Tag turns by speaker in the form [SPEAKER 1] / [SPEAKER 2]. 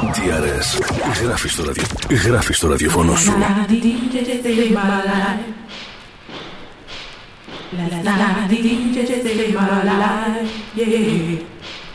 [SPEAKER 1] DRS. Γράφει στο ραδιοφωνό σου.
[SPEAKER 2] La la la, DJ, my life, yeah.